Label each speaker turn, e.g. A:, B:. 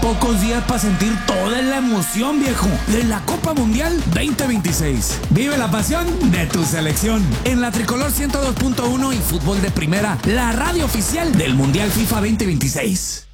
A: Pocos días para sentir toda la emoción, viejo, de la Copa Mundial 2026. Vive la pasión de tu selección en la Tricolor 102.1 y Fútbol de Primera, la radio oficial del Mundial FIFA 2026.